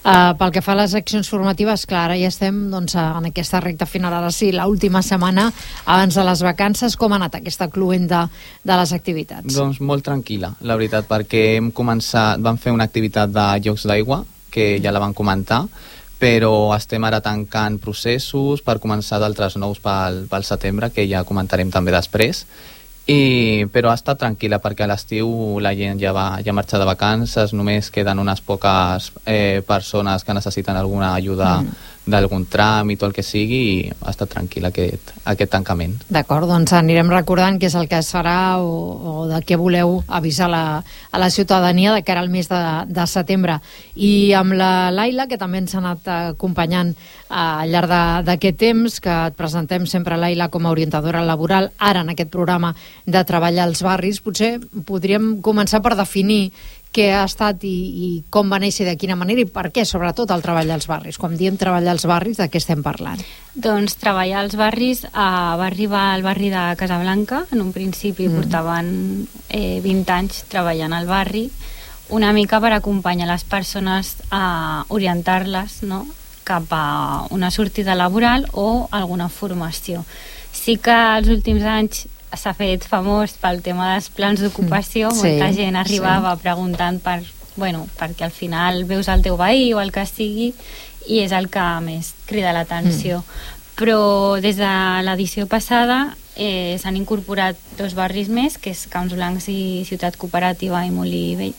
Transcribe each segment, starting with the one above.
Pel que fa a les accions formatives, clar, ara ja estem doncs, en aquesta recta final, ara sí, l'última setmana abans de les vacances. Com ha anat aquesta cluenda de les activitats? Doncs molt tranquil·la, la veritat, perquè vam fer una activitat de jocs d'aigua, que ja la van comentar, però estem ara tancant processos per començar d'altres nous pel setembre, que ja comentarem també després. Però ha estat tranquil·la perquè a l'estiu la gent ja marxa de vacances, només queden unes poques persones que necessiten alguna ajuda d'algun tràmit o el que sigui, i ha estat tranquil aquest tancament. D'acord, doncs anirem recordant què és el que es farà o de què voleu avisar a la ciutadania de cara al mes de setembre. I amb la Laila, que també ens ha anat acompanyant al llarg d'aquest temps, que et presentem sempre, Laila, com a orientadora laboral, ara en aquest programa de Treball als Barris, potser podríem començar per definir què ha estat i com va néixer, de quina manera i per què, sobretot, el Treball als Barris. Quan diem Treball als Barris, de què estem parlant? Doncs Treball als Barris va arribar al barri de Casablanca. En un principi portaven 20 anys treballant al barri, una mica per acompanyar les persones a orientar-les, no?, cap a una sortida laboral o alguna formació. Sí que els últims anys s'ha fet famós pel tema dels plans d'ocupació. Molta gent arribava preguntant perquè al final veus el teu veí o el que sigui i és el que més crida l'atenció. Però des de l'edició passada s'han incorporat 2 barris més, que és Camps Blancs i Ciutat Cooperativa i Molí Vell.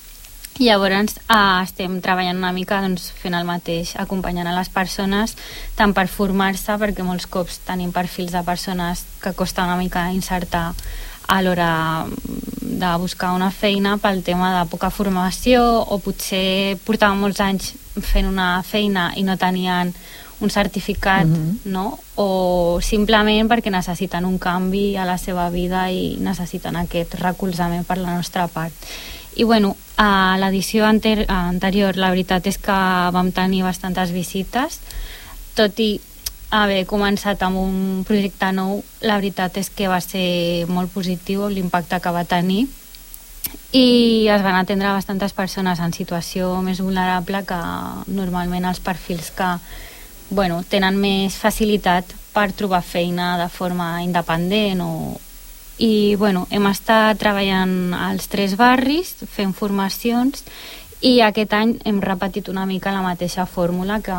I llavors estem treballant una mica fent el mateix, acompanyant a les persones tant per formar-se, perquè molts cops tenim perfils de persones que costa una mica insertar a l'hora de buscar una feina pel tema de poca formació, o potser portaven molts anys fent una feina i no tenien un certificat, no? O simplement perquè necessiten un canvi a la seva vida i necessiten aquest recolzament per la nostra part. I a l'edició anterior la veritat és que vam tenir bastantes visites, tot i haver començat amb un projecte nou. La veritat és que va ser molt positiu l'impacte que va tenir i es van atendre bastantes persones en situació més vulnerable, que normalment els perfils que tenen més facilitat per trobar feina de forma independent hem estat treballant als 3 barris fent formacions, i aquest any hem repetit una mica la mateixa fórmula, que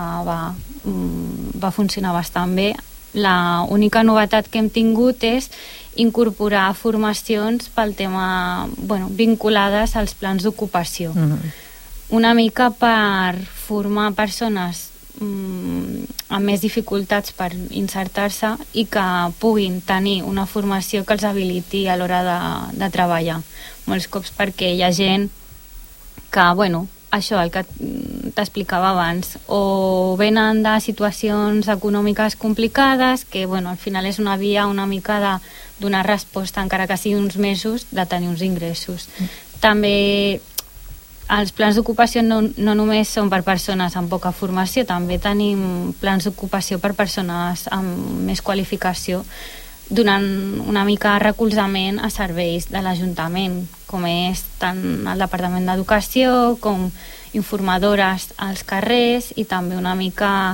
va funcionar bastant bé. La única novetat que hem tingut és incorporar formacions pel tema vinculades als plans d'ocupació, una mica per formar persones amb més dificultats per insertar-se i que puguin tenir una formació que els habiliti a l'hora de treballar. Molts cops perquè hi ha gent que, això, el que t'explicava abans, o venen de situacions econòmiques complicades, que al final és una via una mica de donar resposta, encara que sigui uns mesos, de tenir uns ingressos. També els plans d'ocupació no només són per persones amb poca formació, també tenim plans d'ocupació per persones amb més qualificació, donant una mica recolzament a serveis de l'Ajuntament, com és tant el Departament d'Educació com informadores als carrers, i també una mica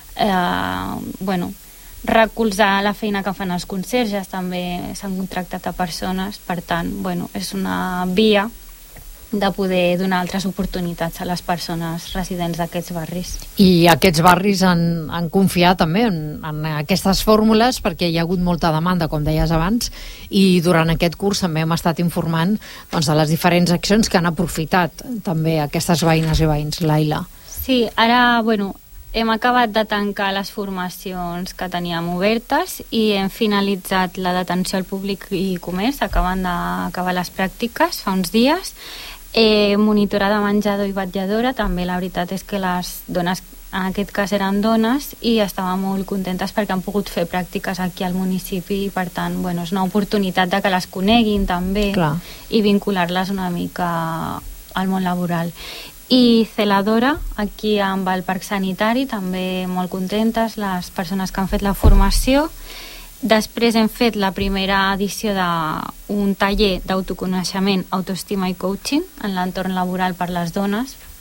recolzar la feina que fan els conserges. També s'han contractat a persones, per tant, és una via de poder donar altres oportunitats a les persones residents d'aquests barris. I aquests barris han confiat també en aquestes fórmules, perquè hi ha hagut molta demanda, com deies abans, i durant aquest curs també hem estat informant de les diferents accions que han aprofitat també aquestes veïnes i veïns. Laila. Sí, ara, hem acabat de tancar les formacions que teníem obertes i hem finalitzat la d'atenció al públic i comerç, acabant d'acabar les pràctiques fa uns dies. Monitora de menjador i vetlladora, també la veritat és que les dones, en aquest cas eren dones, i estaven molt contentes perquè han pogut fer pràctiques aquí al municipi, i per tant, és una oportunitat de que les coneguin també. Clar. I vincular-les una mica al món laboral. I celadora, aquí amb el parc sanitari, també molt contentes les persones que han fet la formació. Després hem fet la primera edició d'un taller d'autoconeixement, autoestima i coaching en l'entorn laboral per les dones,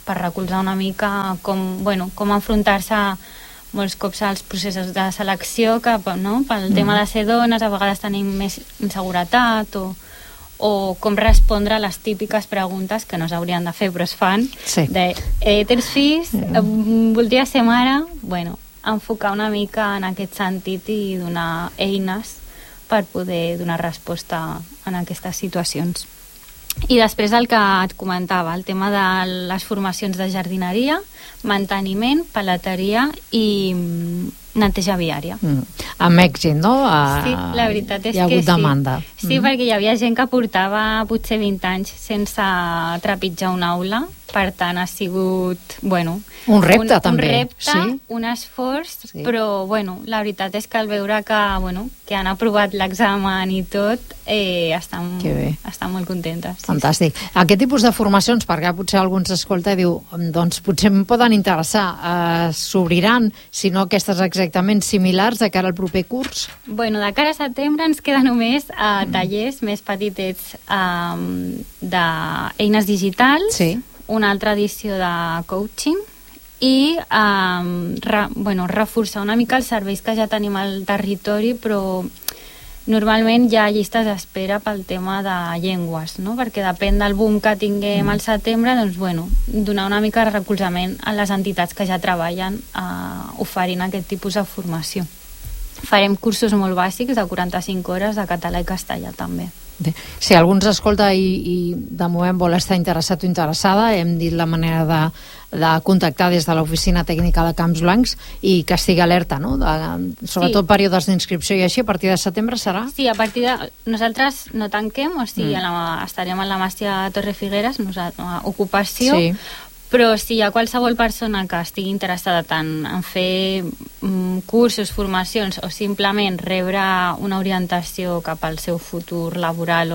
per recolzar una mica com enfrontar-se molts cops als processos de selecció que, no? Pel tema de ser dones a vegades tenim més inseguretat o com respondre a les típiques preguntes que no s'haurien de fer però es fan tens fills, voldria ser mare, enfocar una mica en aquest sentit i donar eines per poder donar resposta en aquestes situacions. I després el que et comentava, el tema de les formacions de jardineria, manteniment, paleteria i neteja viària. Amb èxit, no? Sí, la veritat és que hi ha hagut demanda. Sí, perquè hi havia gent que portava potser 20 anys sense trepitjar una aula, per tant ha sigut, un repte també. Un repte, un esforç, però, la veritat és que al veure que han aprovat l'examen i tot, estan molt contentes. Fantàstic. Aquest tipus de formacions, perquè potser algú ens escolta i diu, doncs potser em poden interessar, s'obriran, si no aquestes exactament similars de cara al proper curs? De cara a setembre ens queda només tallers més petitets d'eines digitals, una altra edició de coaching i reforçar una mica els serveis que ja tenim al territori, però normalment hi ha llistes d'espera pel tema de llengües, no? Perquè depèn del boom que tinguem al setembre, donar una mica de recolzament a les entitats que ja treballen oferint aquest tipus de formació. Farem cursos molt bàsics de 45 hores de català i castellà també. Si algú ens escolta i de moment vol estar interessat o interessada, hem dit la manera de contactar des de l'oficina tècnica de Camps Blancs i que estigui alerta, no? Sobretot períodes d'inscripció i així, a partir de setembre serà? Sí, a partir de... Nosaltres no tanquem, estarem a la Màstia Torre Figueres, ocupació, però si hi ha qualsevol persona que estigui interessada tant en fer cursos, formacions o simplement rebre una orientació cap al seu futur laboral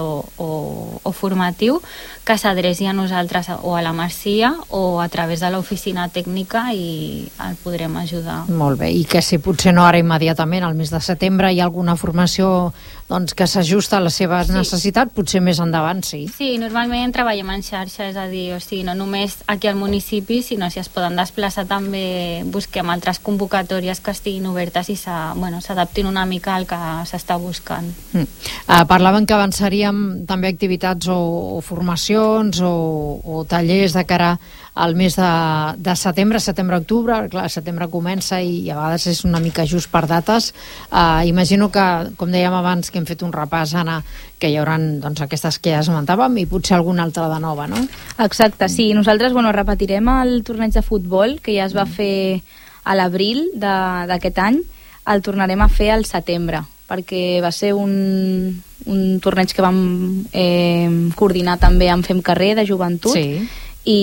o formatiu, que s'adreci a nosaltres o a la Masia o a través de l'oficina tècnica i el podrem ajudar. Molt bé, i que si potser no ara immediatament, al mes de setembre, hi ha alguna formació que s'ajusta a les seves necessitats, potser més endavant, sí. Sí, normalment treballem en xarxa, és a dir, no només aquí al municipi, sinó si es poden desplaçar també busquem altres convocatòries que estiguin obertes i s'adaptin una mica al que s'està buscant. Parlaven que avançaríem també activitats o formacions o tallers de cara al mes de setembre-octubre. Clar, setembre comença i a vegades és una mica just per dates. Imagino que, com dèiem abans, que hem fet un repàs, Anna, que hi haurà aquestes que ja esmentàvem i potser alguna altra de nova, no? Exacte, sí. Nosaltres repetirem el torneig de futbol que ja es va fer a l'abril d'aquest any. El tornarem a fer al setembre, perquè va ser un torneig que vam coordinar també amb Fem Carrer de joventut. Sí.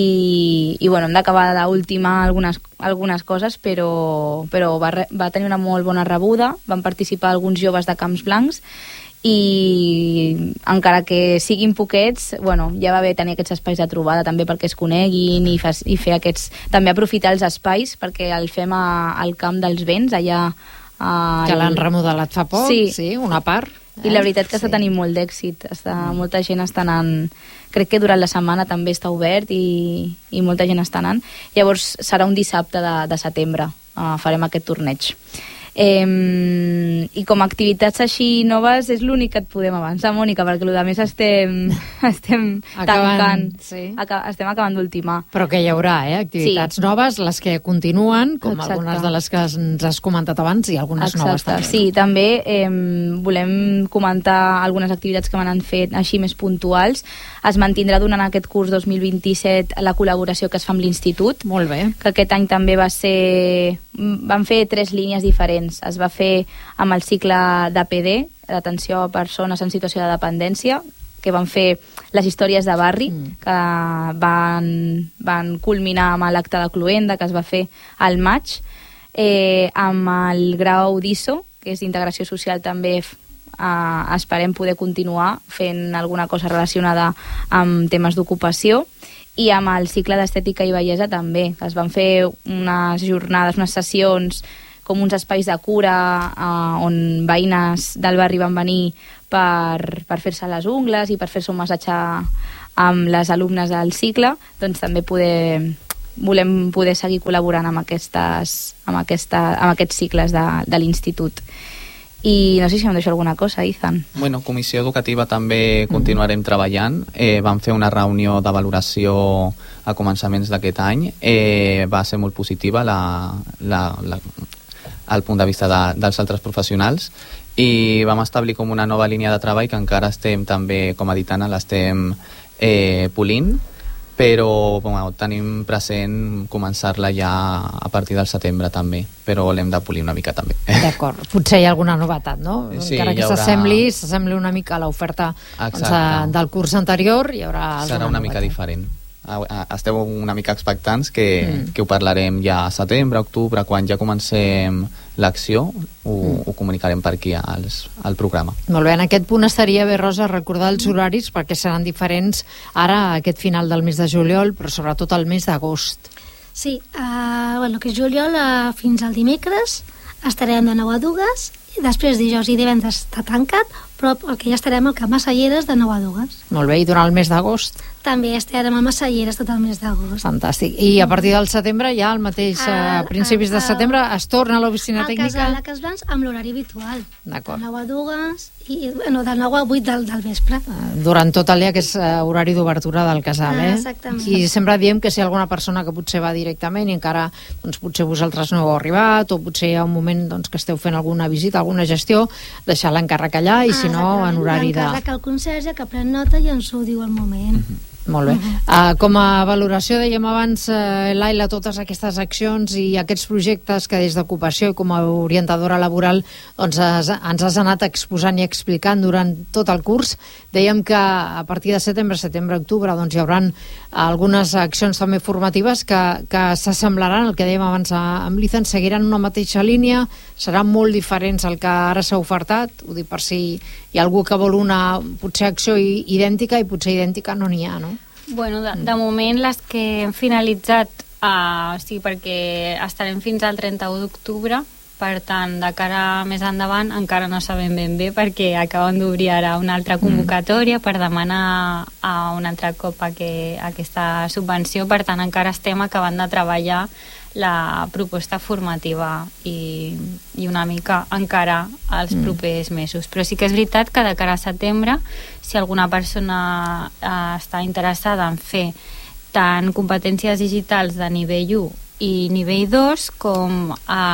I hem d'acabar d'ultimar algunes coses, però va tenir una molt bona rebuda. Van participar alguns joves de Camps Blancs i encara que siguin poquets, ja va bé tenir aquests espais de trobada també perquè es coneguin i fer aquests, també aprofitar els espais perquè el fem al Camp dels Vents allà que l'han remodelat fa poc, sí, una part. I la veritat que està tenint molt d'èxit, molta gent està anant, crec que durant la setmana també està obert i molta gent està anant. Llavors serà un dissabte de setembre, farem aquest torneig. I com a activitats així noves és l'únic que et podem avançar, Mònica, perquè el més estem tancant, estem acabant d'ultimar. Però que hi haurà activitats noves, les que continuen, com algunes de les que ens has comentat abans, i algunes noves també. Sí, també volem comentar algunes activitats que m'han fet així més puntuals. Es mantindrà durant aquest curs 2027 la col·laboració que es fa amb l'Institut. Molt bé. Que aquest any també van fer 3 línies diferents. Es va fer amb el cicle d'APD, d'atenció a persones en situació de dependència, que van fer les històries de barri, que van culminar amb l'acte de Cluenda, que es va fer al maig, amb el grau d'ISO, que és d'integració social també. Esperem poder continuar fent alguna cosa relacionada amb temes d'ocupació, i amb el cicle d'estètica i bellesa també, que es van fer unes jornades, unes sessions, com uns espais de cura on veïnes del barri van venir per fer-se les ungles i per fer-se un massatge amb les alumnes del cicle, doncs també poder volem poder seguir col·laborant amb aquests cicles de l'institut. I no sé si em deixo alguna cosa, Ethan. Bueno, comissió educativa també continuarem treballant. Vam fer una reunió de valoració a començaments d'aquest any. Va ser molt positiva al punt de vista dels altres professionals, i vam establir com una nova línia de treball que encara estem també, com a Ditana, l'estem polint, però tenim present començar-la ja a partir del setembre també, però l'hem de polir una mica també. D'acord, potser hi ha alguna novetat, no? Sí, encara que s'assembli una mica a l'oferta del curs anterior, hi haurà alguna serà una mica diferent. Esteu una mica expectants que ho parlarem ja a setembre, octubre, quan ja comencem l'acció, ho comunicarem per aquí al programa. Molt bé, en aquest punt estaria bé, Rosa, recordar els horaris perquè seran diferents ara aquest final del mes de juliol, però sobretot el mes d'agost. Sí, que és juliol fins al dimecres estarem de 9 a 2, i després dijous i divendres està tancat, però el que ja estarem al Camp Massalleres de 9 a 2. Molt bé, i durant el mes d'agost? També estarem a Massalleres tot el mes d'agost. Fantàstic. I a partir del setembre, ja al mateix principis de setembre, es torna a l'oficina tècnica? A Cas Blancs amb l'horari habitual. D'acord. De 9 a 2 i de 9 a 8 del vespre. Durant tot el dia, que és horari d'obertura del casal, Exactament. I sempre diem que si hi ha alguna persona que potser va directament i encara potser vosaltres no heu arribat, o potser hi ha un moment que esteu fent alguna visita, alguna gestió, deixar l'encàrrec allà, i si no, en horari de... L'encàrrec al conserge, que pren nota i ens ho diu al moment. Molt bé. Com a valoració, dèiem abans, Laila, totes aquestes accions i aquests projectes que des d'ocupació i com a orientadora laboral ens has anat exposant i explicant durant tot el curs. Dèiem que a partir de setembre, octubre, hi haurà algunes accions també formatives que s'assemblaran, el que dèiem abans amb l'Ethan, seguiran una mateixa línia, seran molt diferents al que ara s'ha ofertat, ho dic per si hi ha algú que vol una potser acció idèntica, i potser idèntica no n'hi ha, no? Bueno, de moment les que hem finalitzat, perquè estarem fins al 31 d'octubre, per tant, de cara més endavant encara no sabem ben bé, perquè acaben d'obrir ara una altra convocatòria per demanar un altre cop aquesta subvenció, per tant encara estem acabant de treballar la proposta formativa i una mica encara els propers mesos. Però sí que és veritat que de cara a setembre, si alguna persona està interessada en fer tant competències digitals de nivell 1 i nivell 2 com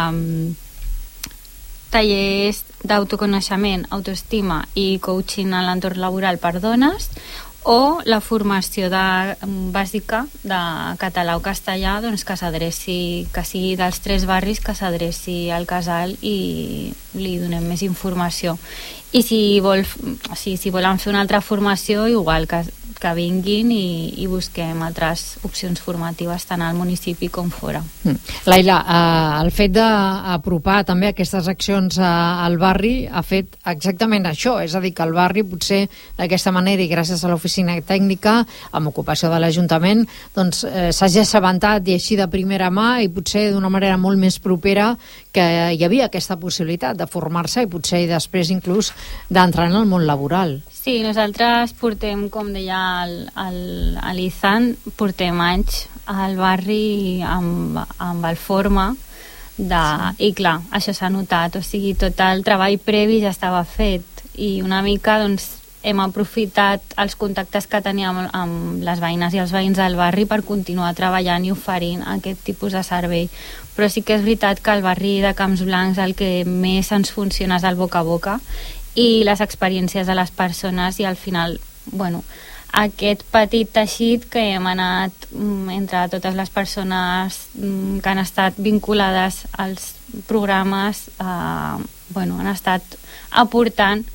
tallers d'autoconeixement, autoestima i coaching en l'entorn laboral per dones, o la formació bàsica de català o castellà, que s'adreci, que sigui dels 3 barris, que s'adreci al casal i li donem més informació. I si volen fer una altra formació, igual que vinguin i busquem altres opcions formatives tant al municipi com fora. Laila, el fet d'apropar també aquestes accions al barri ha fet exactament això, és a dir, que el barri potser d'aquesta manera, i gràcies a l'oficina tècnica, amb ocupació de l'Ajuntament, s'hagi assabentat i així de primera mà, i potser d'una manera molt més propera, que hi havia aquesta possibilitat de formar-se i potser després inclús d'entrar en el món laboral. Sí, nosaltres portem, com deia l'Ethan, portem anys al barri amb el forma i clar, això s'ha notat, o sigui, tot el treball previ ja estava fet i una mica hem aprofitat els contactes que teníem amb les veïnes i els veïns del barri per continuar treballant i oferint aquest tipus de servei. Però sí que és veritat que al barri de Camps Blancs el que més ens funciona és el boca a boca i les experiències de les persones, i al final, aquest petit teixit que hem anat entre totes les persones que han estat vinculades als programes, han estat aportant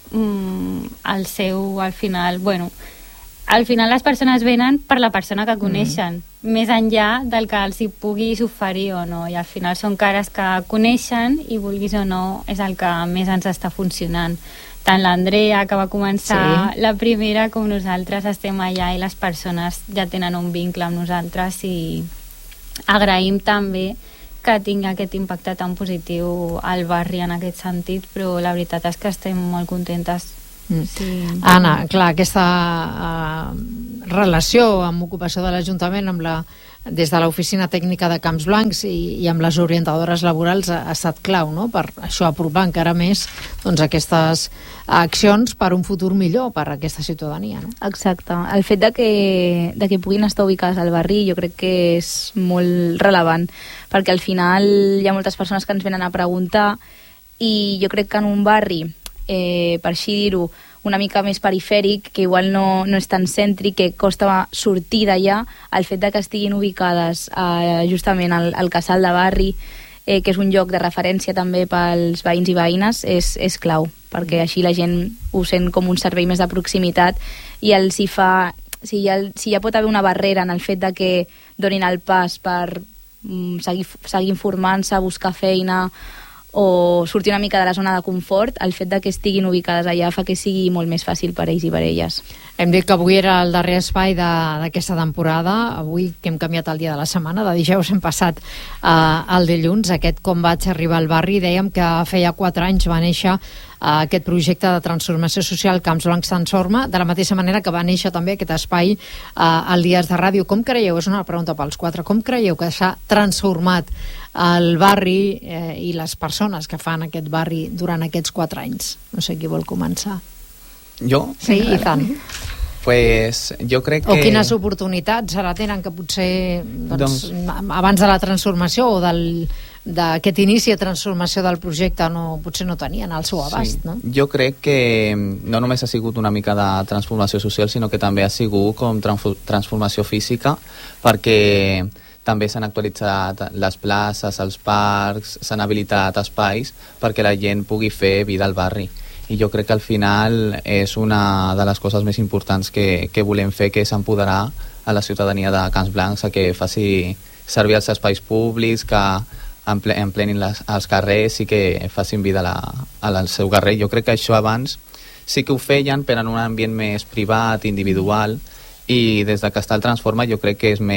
al final, al final les persones venen per la persona que coneixen, més enllà del que els hi puguis oferir o no, i al final són cares que coneixen i vulguis o no és el que més ens està funcionant. Tant l'Andrea, que va començar la primera, com nosaltres estem allà i les persones ja tenen un vincle amb nosaltres, i agraïm també que tingui aquest impacte tan positiu al barri en aquest sentit, però la veritat és que estem molt contentes Sí. Anna, clar, aquesta relació amb ocupació de l'Ajuntament des de l'oficina tècnica de Camps Blancs i amb les orientadores laborals ha estat clau, no?, per això apropar encara més aquestes accions per un futur millor per a aquesta ciutadania, no? Exacte. El fet de que puguin estar ubicades al barri jo crec que és molt rellevant, perquè al final hi ha moltes persones que ens venen a preguntar i jo crec que en un barri, per així dir-ho, una mica més perifèric, que igual no és tan cèntric, que costa sortir d'allà, el fet de que estiguin ubicades justament al casal de barri, que és un lloc de referència també pels veïns i veïnes, és clau, perquè així la gent ho sent com un servei més de proximitat i els hi fa... Si ja pot haver una barrera en el fet de que donin el pas per seguir informant-se, buscar feina o sortir una mica de la zona de confort, el fet de que estiguin ubicades allà fa que sigui molt més fàcil per ells i per elles. Hem dit que avui era el darrer espai d'aquesta temporada, avui que hem canviat el dia de la setmana, de dijous hem passat al dilluns, aquest Com vaig arribar al barri. Dèiem que feia 4 anys va néixer aquest projecte de transformació social Camps Blancs Transforma, de la mateixa manera que va néixer també aquest espai al Dies de Ràdio. Com creieu, és una pregunta pels 4, com creieu que s'ha transformat el barri i les persones que fan aquest barri durant aquests 4 anys? No sé qui vol començar. Jo? Sí, i tant. Pues jo crec que... O quines oportunitats ara tenen que potser abans de la transformació o d'aquest inici de transformació del projecte potser no tenien al seu abast, no? Jo crec que no només ha sigut una mica de transformació social, sinó que també ha sigut com transformació física, perquè també s'han actualitzat les places, els parcs, s'han habilitat espais perquè la gent pugui fer vida al barri. I jo crec que al final és una de les coses més importants que volem fer, que és empoderar a la ciutadania de Camps Blancs a que faci servir els espais públics, que emplenin els carrers i que facin vida al seu carrer. Jo crec que això abans sí que ho feien, però en un ambient més privat, individual, i des de que està el Transforma jo crec que és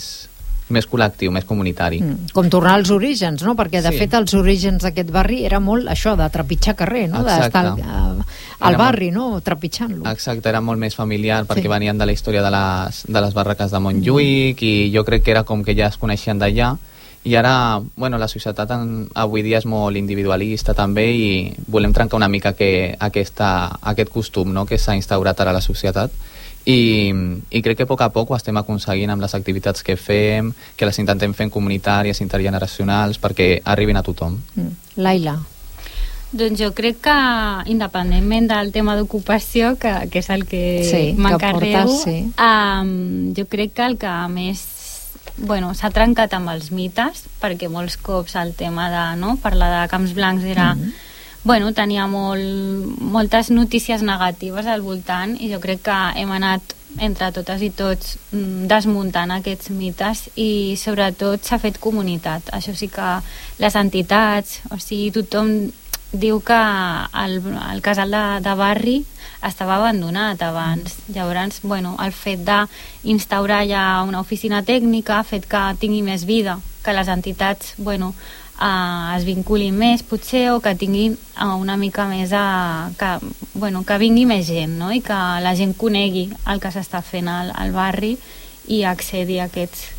més col·lectiu, més comunitari. Com tornar als orígens, no? Perquè de fet els orígens d'aquest barri era molt això, de trepitjar carrer, no? D'estar al barri, no? Trepitjant-lo. Exacte, era molt més familiar perquè venien de la història de les barraques de Montjuïc i jo crec que era com que ja es coneixien d'allà. I ara, la societat avui dia és molt individualista també i volem trencar una mica aquest costum, no?, que s'ha instaurat ara a la societat. I crec que a poc ho estem aconseguint amb les activitats que fem, que les intentem fer comunitàries, intergeneracionals, perquè arribin a tothom. Laila. Doncs jo crec que, independentment del tema d'ocupació, que és el que m'encarrego, jo crec que el que més s'ha trencat amb els mites, perquè molts cops el tema de parlar de Camps Blancs era... tenia moltes notícies negatives al voltant i jo crec que hem anat entre totes i tots desmuntant aquests mites i sobretot s'ha fet comunitat. Això sí que les entitats, o sigui, tothom diu que el casal de barri estava abandonat abans. Llavors, el fet d'instaurar ja una oficina tècnica ha fet que tingui més vida, que les entitats, es vinculin més potser o que tinguin una mica més que vingui més gent, no? I que la gent conegui el que s'està fent al barri i accedi a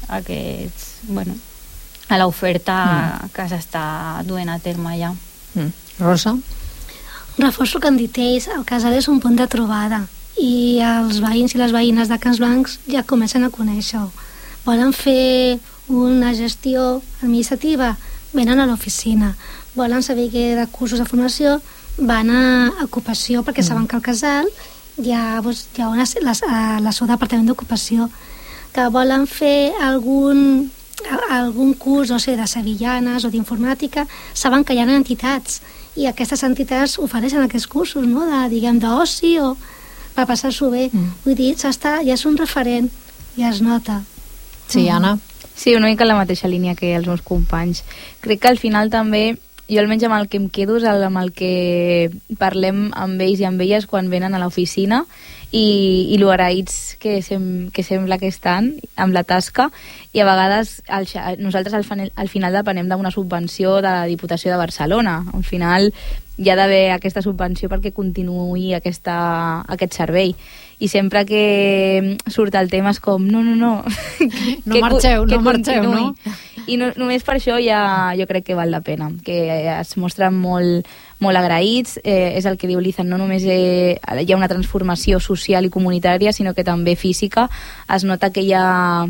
a l'oferta que s'està duent a terme allà. Rosa? Reforço el que han dit ells, el casal és un punt de trobada i els veïns i les veïnes de Camps Blancs ja comencen a conèixer-ho. Volen fer una gestió administrativa, venen a l'oficina. Volen saber què de cursos de formació, van a ocupació, perquè saben que al casal hi ha el seu departament d'ocupació. Que volen fer algun curs, no sé, de sevillanes o d'informàtica, saben que hi ha entitats i aquestes entitats ofereixen aquests cursos, no?, d'oci o per passar-s'ho bé. Vull dir, ja és un referent i es nota. Sí, Anna? Sí, una mica la mateixa línia que els meus companys. Crec que al final també, jo almenys amb el que em quedo és amb el que parlem amb ells i amb elles quan venen a l'oficina i lo agraïts que sembla que estan amb la tasca, i a vegades nosaltres al final depenem d'una subvenció de la Diputació de Barcelona. Al final hi ha d'haver aquesta subvenció perquè continuï aquest servei, i sempre que surt el tema és com no marxeu, no? I només per això ja jo crec que val la pena, que es mostren molt, molt agraïts. És el que diu l'Izan, no només hi ha una transformació social i comunitària, sinó que també física. Es nota que hi ha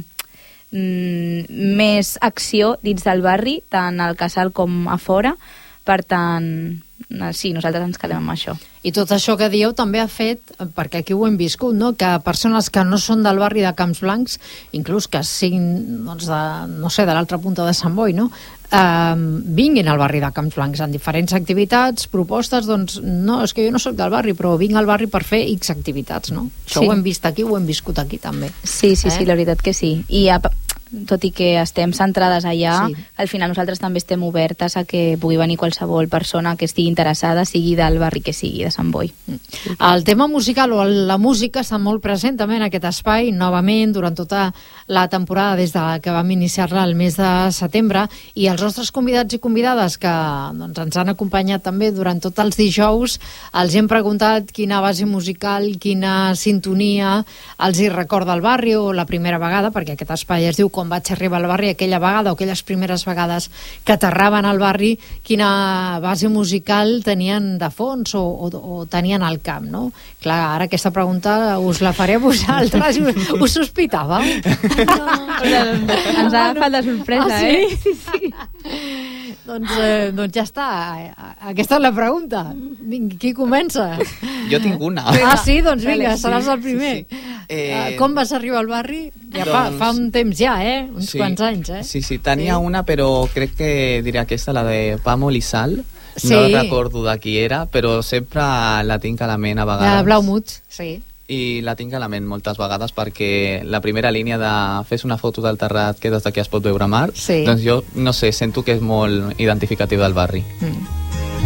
més acció dins del barri, tant al casal com a fora. Per tant, sí, nosaltres ens quedem amb això. I tot això que dieu també ha fet, perquè aquí ho hem viscut, no?, que persones que no són del barri de Camps Blancs, inclús que siguin, doncs, de l'altra punta de Sant Boi, no?, vinguin al barri de Camps Blancs en diferents activitats, propostes. Doncs no, és que jo no soc del barri, però vinc al barri per fer X activitats, no? Això sí. Ho hem vist aquí, ho hem viscut aquí també. Sí, la veritat que sí. I tot i que estem centrades allà, sí, al final nosaltres també estem obertes a que pugui venir qualsevol persona que estigui interessada, sigui del barri que sigui, de Sant Boi. El tema musical o la música està molt present també en aquest espai, novament, durant tota la temporada, des de que vam iniciar-la el mes de setembre, i els nostres convidats i convidades que doncs, ens han acompanyat també durant tots els dijous, els hem preguntat quina base musical, quina sintonia els hi recorda el barri, o la primera vegada, perquè aquest espai es diu quan vaig arribar al barri, aquella vegada o aquelles primeres vegades que aterraven al barri, quina base musical tenien de fons o tenien al camp, no? Clar, ara aquesta pregunta us la faré a vosaltres. Us sospitàveu? No, ens ha agafat de sorpresa, sí? Doncs ja està. Aquesta és la pregunta. Vinga, qui comença? Jo tinc una. Sí? Doncs vinga, seràs el primer. Com vas arribar al barri? Ja fa un temps ja, uns quants anys, Sí, tenia una, però crec que diré aquesta, la de Pàmol i Sal. No recordo de qui era, però sempre la tinc a la ment a vegades. De Blaumut, sí. I la tinc a la ment moltes vegades perquè la primera línia de fes una foto del terrat que des d'aquí es pot veure mar, doncs jo, no sé, sento que és molt identificatiu del barri.